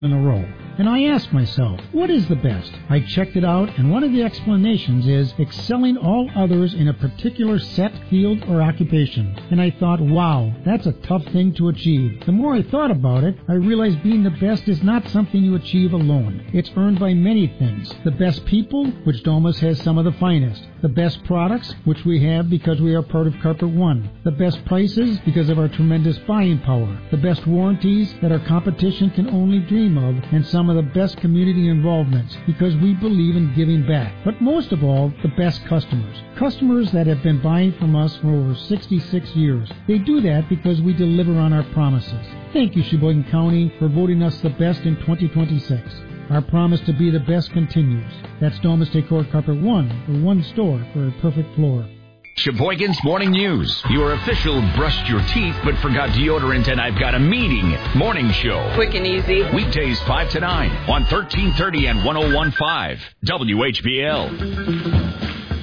in a row. And I asked myself, what is the best? I checked it out, and one of the explanations is excelling all others in a particular set, field, or occupation. And I thought, wow, that's a tough thing to achieve. The more I thought about it, I realized being the best is not something you achieve alone. It's earned by many things. The best people, which Domus has some of the finest. The best products, which we have because we are part of Carpet One. The best prices, because of our tremendous buying power. The best warranties that our competition can only dream of, and some of the best community involvements, because we believe in giving back. But most of all, the best customers. Customers that have been buying from us for over 66 years. They do that because we deliver on our promises. Thank you, Sheboygan County, for voting us the best in 2026. Our promise to be the best continues. That's Domus Decor Carpet One, for one store for a perfect floor. Sheboygan's Morning News. Your official brushed your teeth but forgot deodorant and I've got a meeting morning show. Quick and easy. Weekdays 5 to 9 on 1330 and 101.5 WHBL.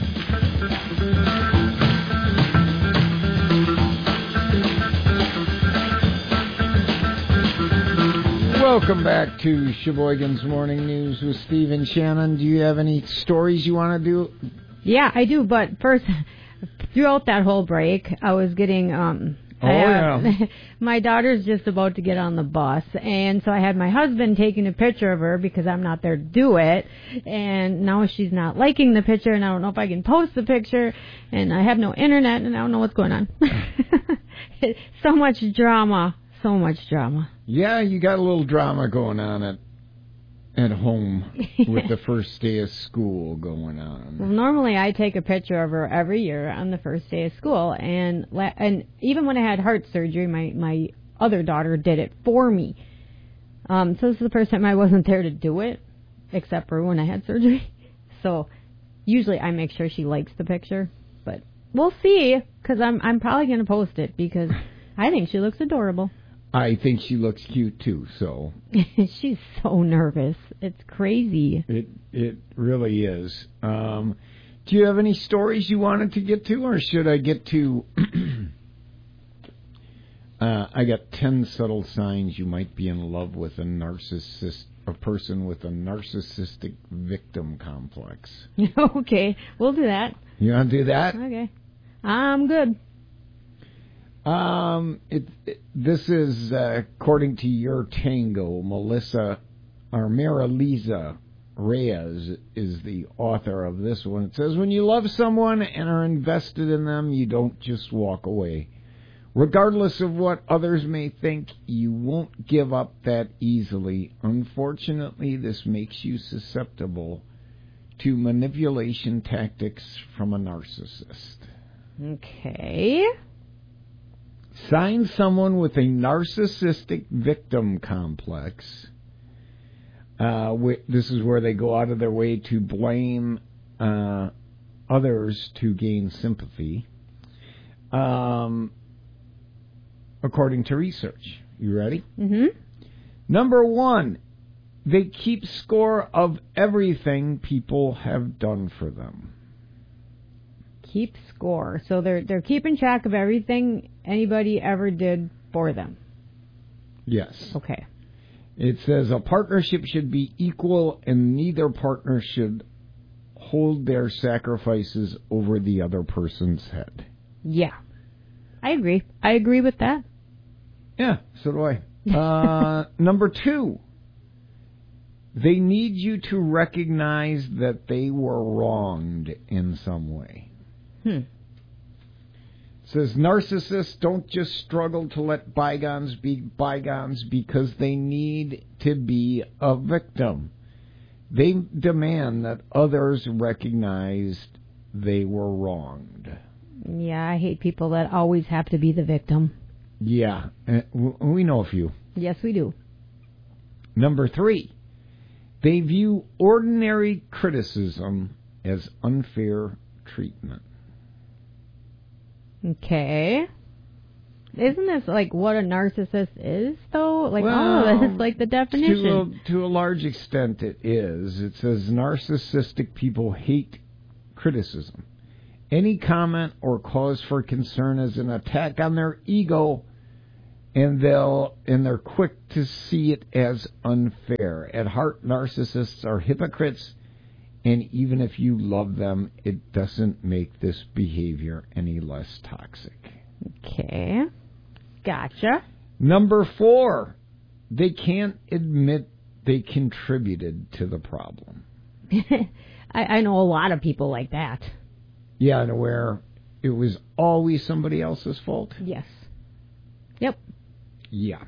Welcome back to Sheboygan's Morning News with Steve and Shannon. Do you have any stories you want to do? Yeah, I do, but first, throughout that whole break, I was getting, my daughter's just about to get on the bus, and so I had my husband taking a picture of her because I'm not there to do it, and now she's not liking the picture, and I don't know if I can post the picture, and I have no internet, and I don't know what's going on. So much drama. Yeah, you got a little drama going on at home with the first day of school going on. Well, normally I take a picture of her every year on the first day of school, and even when I had heart surgery, my other daughter did it for me. So this is the first time I wasn't there to do it, except for when I had surgery. So usually I make sure she likes the picture, but we'll see, because I'm probably going to post it because I think she looks adorable. I think she looks cute, too, so. She's so nervous. It's crazy. It really is. Do you have any stories you wanted to get to, or should I get to... I got 10 subtle signs you might be in love with a person with a narcissistic victim complex. Okay, we'll do that. You want to do that? Okay. I'm good. This is according to Your Tango. Maraliza Reyes is the author of this one. It says, when you love someone and are invested in them, you don't just walk away. Regardless of what others may think, you won't give up that easily. Unfortunately, this makes you susceptible to manipulation tactics from a narcissist. Okay. Sign someone with a narcissistic victim complex. This is where they go out of their way to blame others to gain sympathy. According to research. You ready? Mm-hmm. Number 1, they keep score of everything people have done for them. Keep score. So they're keeping track of everything anybody ever did for them. Yes. Okay. It says a partnership should be equal and neither partner should hold their sacrifices over the other person's head. Yeah. I agree. I agree with that. Yeah, so do I. Number 2, they need you to recognize that they were wronged in some way. It says narcissists don't just struggle to let bygones be bygones because they need to be a victim. They demand that others recognize they were wronged. Yeah, I hate people that always have to be the victim. Yeah, we know a few. Yes, we do. Number 3, they view ordinary criticism as unfair treatment. Okay. Isn't this like what a narcissist is, though? Like, well, this is like the definition. To a large extent, it is. It says narcissistic people hate criticism. Any comment or cause for concern is an attack on their ego and they're quick to see it as unfair. At heart, narcissists are hypocrites, and even if you love them, it doesn't make this behavior any less toxic. Okay. Gotcha. Number 4, they can't admit they contributed to the problem. I know a lot of people like that. Yeah, and where it was always somebody else's fault. Yes. Yep. Yeah.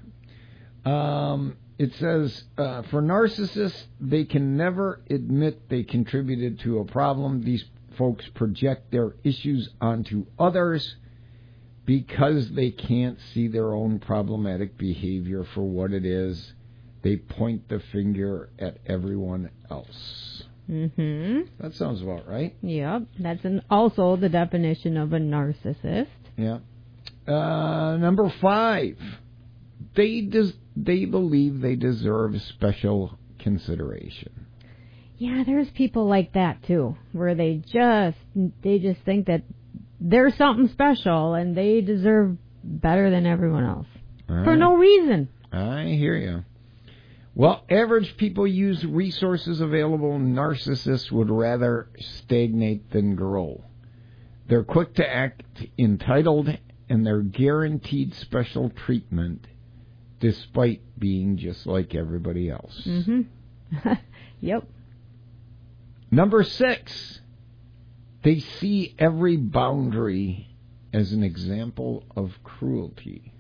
It says, for narcissists, they can never admit they contributed to a problem. These folks project their issues onto others because they can't see their own problematic behavior for what it is. They point the finger at everyone else. Mm-hmm. That sounds about right. Yep. That's also the definition of a narcissist. Yeah. Number 5. They believe they deserve special consideration. Yeah, there's people like that too, where they just think that they're something special and they deserve better than everyone else for no reason. I hear you. Well, average people use resources available. Narcissists would rather stagnate than grow. They're quick to act entitled, and they're guaranteed special treatment despite being just like everybody else. Mm-hmm. Yep. Number 6, they see every boundary as an example of cruelty.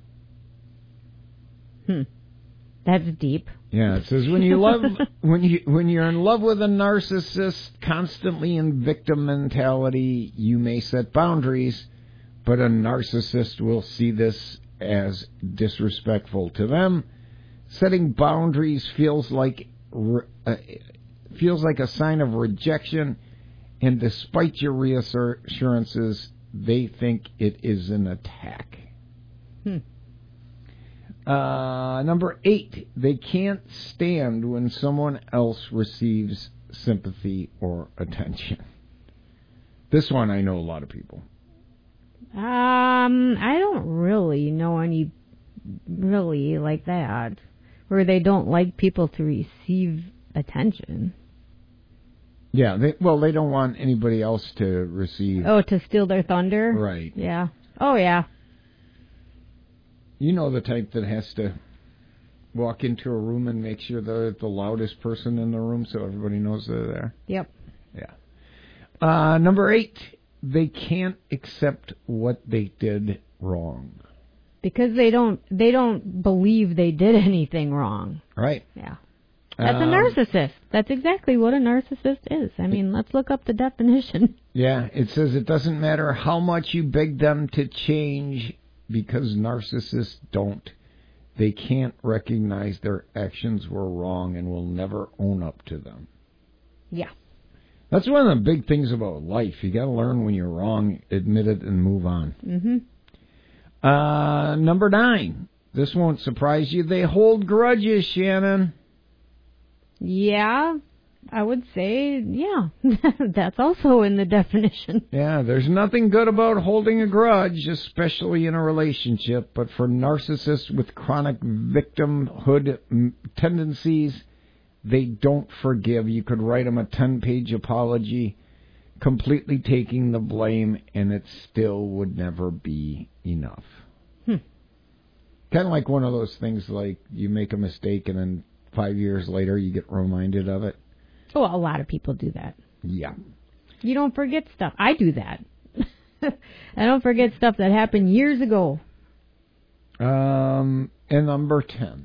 That's deep. Yeah, it says when you're in love with a narcissist, constantly in victim mentality, you may set boundaries, but a narcissist will see this as disrespectful to them. Setting boundaries feels like a sign of rejection, and despite your reassurances, they think it is an attack. Number 8, they can't stand when someone else receives sympathy or attention. This one I know a lot of people. I don't really know any really like that, where they don't like people to receive attention. Yeah, they don't want anybody else to receive. Oh, to steal their thunder? Right. Yeah. Oh, yeah. You know the type that has to walk into a room and make sure they're the loudest person in the room so everybody knows they're there. Yep. Yeah. Number 8, they can't accept what they did wrong. Because they don't believe they did anything wrong. Right. Yeah. That's a narcissist. That's exactly what a narcissist is. I mean, let's look up the definition. Yeah, it says it doesn't matter how much you beg them to change, because narcissists don't. They can't recognize their actions were wrong and will never own up to them. Yeah. That's one of the big things about life. You got to learn when you're wrong, admit it, and move on. Mm-hmm. Number 9. This won't surprise you. They hold grudges, Shannon. Yeah, I would say, yeah. That's also in the definition. Yeah, there's nothing good about holding a grudge, especially in a relationship. But for narcissists with chronic victimhood tendencies, they don't forgive. You could write them a 10-page apology, completely taking the blame, and it still would never be enough. Kind of like one of those things like you make a mistake and then 5 years later you get reminded of it. Well, a lot of people do that. Yeah. You don't forget stuff. I do that. I don't forget stuff that happened years ago. And number 10.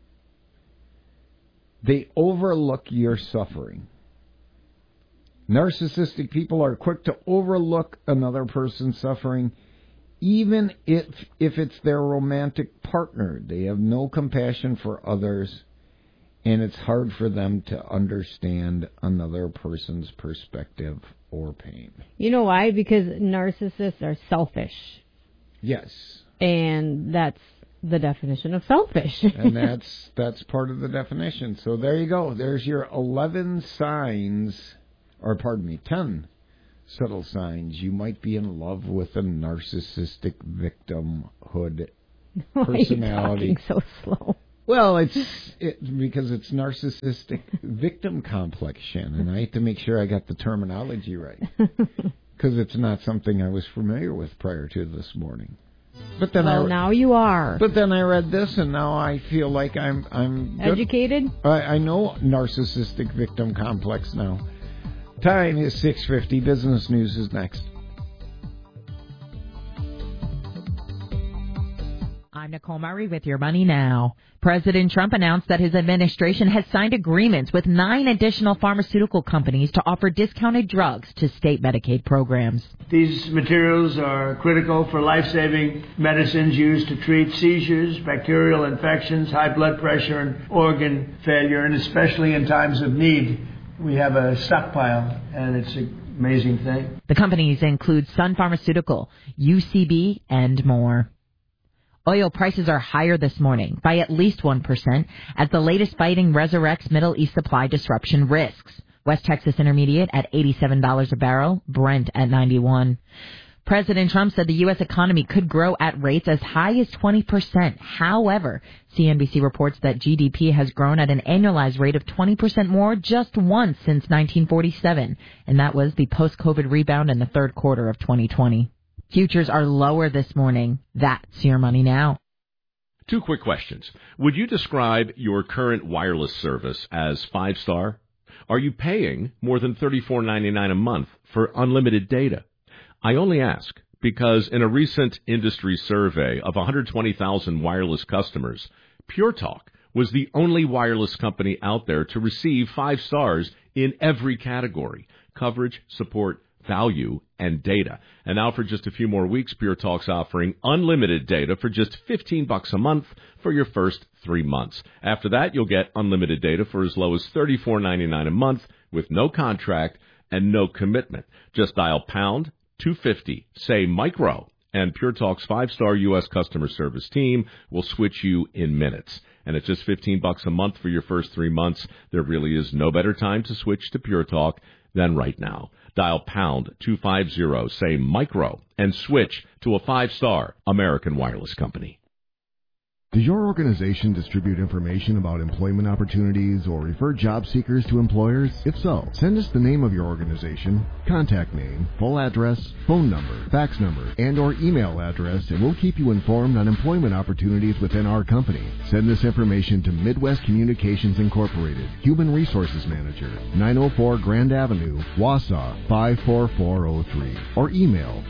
They overlook your suffering. Narcissistic people are quick to overlook another person's suffering, even if it's their romantic partner. They have no compassion for others, and it's hard for them to understand another person's perspective or pain. You know why? Because narcissists are selfish. Yes. And that's the definition of selfish. And that's part of the definition. So there you go. There's your 11 signs, or pardon me, 10 subtle signs you might be in love with a narcissistic victimhood personality. Why are you talking so slow? Well, it's because it's narcissistic victim complex, Shannon. I have to make sure I got the terminology right because it's not something I was familiar with prior to this morning. But then now you are. But then I read this, and now I feel like I'm educated. I know narcissistic victim complex now. Time is 6:50. Business News is next. I'm Nicole Murray with Your Money Now. President Trump announced that his administration has signed agreements with 9 additional pharmaceutical companies to offer discounted drugs to state Medicaid programs. These materials are critical for life-saving medicines used to treat seizures, bacterial infections, high blood pressure, and organ failure, and especially in times of need. We have a stockpile, and it's an amazing thing. The companies include Sun Pharmaceutical, UCB, and more. Oil prices are higher this morning by at least 1% as the latest fighting resurrects Middle East supply disruption risks. West Texas Intermediate at $87 a barrel, Brent at $91. President Trump said the U.S. economy could grow at rates as high as 20%. However, CNBC reports that GDP has grown at an annualized rate of 20% more just once since 1947, and that was the post-COVID rebound in the third quarter of 2020. Futures are lower this morning. That's Your Money Now. 2 quick questions. Would you describe your current wireless service as 5-star? Are you paying more than $34.99 a month for unlimited data? I only ask because in a recent industry survey of 120,000 wireless customers, Pure Talk was the only wireless company out there to receive 5 stars in every category: coverage, support, value, and data. And now for just a few more weeks, Pure Talk's offering unlimited data for just $15 a month for your first 3 months. After that, you'll get unlimited data for as low as $34.99 a month with no contract and no commitment. Just dial pound 250, say micro, and Pure Talk's 5-star U.S. customer service team will switch you in minutes. And at just $15 a month for your first 3 months, there really is no better time to switch to Pure Talk than right now. Dial pound 250, say micro, and switch to a 5-star American wireless company. Does your organization distribute information about employment opportunities or refer job seekers to employers? If so, send us the name of your organization, contact name, full address, phone number, fax number, and or email address, and we'll keep you informed on employment opportunities within our company. Send this information to Midwest Communications Incorporated, Human Resources Manager, 904 Grand Avenue, Wausau 54403, or email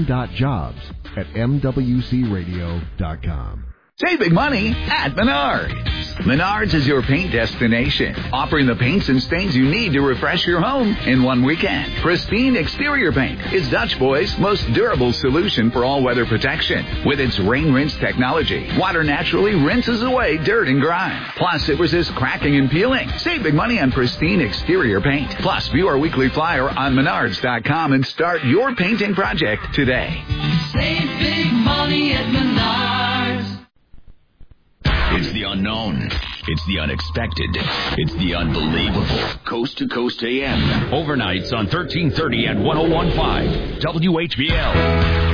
open.jobs@mwcradio.com. Save big money at Menards. Menards is your paint destination, offering the paints and stains you need to refresh your home in one weekend. Pristine Exterior Paint is Dutch Boy's most durable solution for all-weather protection. With its rain rinse technology, water naturally rinses away dirt and grime. Plus, it resists cracking and peeling. Save big money on Pristine Exterior Paint. Plus, view our weekly flyer on Menards.com and start your painting project today. Save big money at Menards. It's the unknown. It's the unexpected. It's the unbelievable. Coast to Coast AM. Overnights on 1330 and 101.5 WHBL.